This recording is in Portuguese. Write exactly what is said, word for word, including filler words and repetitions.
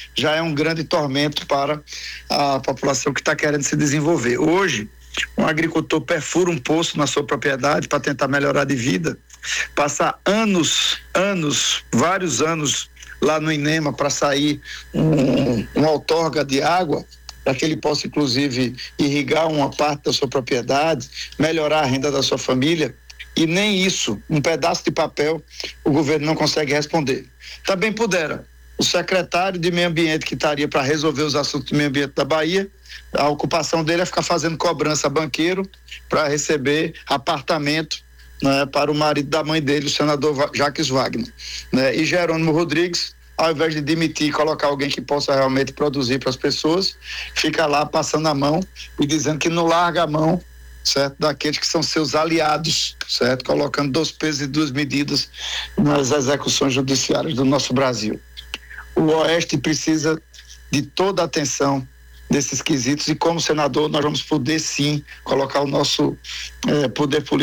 já é um grande tormento para a população que está querendo se desenvolver. Hoje, um agricultor perfura um poço na sua propriedade para tentar melhorar de vida, passar anos, anos, vários anos lá no INEMA para sair um, uma outorga de água, para que ele possa, inclusive, irrigar uma parte da sua propriedade, melhorar a renda da sua família, e nem isso, um pedaço de papel, o governo não consegue responder. Também pudera o secretário de Meio Ambiente, que estaria para resolver os assuntos do meio ambiente da Bahia, a ocupação dele é ficar fazendo cobrança a banqueiro para receber apartamento, né, para o marido da mãe dele, o senador Jacques Wagner, né? E Jerônimo Rodrigues, ao invés de demitir e colocar alguém que possa realmente produzir para as pessoas, fica lá passando a mão e dizendo que não larga a mão, certo, daqueles que são seus aliados, certo, colocando dois pesos e duas medidas nas execuções judiciárias do nosso Brasil. O Oeste precisa de toda a atenção desses quesitos, e como senador nós vamos poder sim colocar o nosso eh, poder político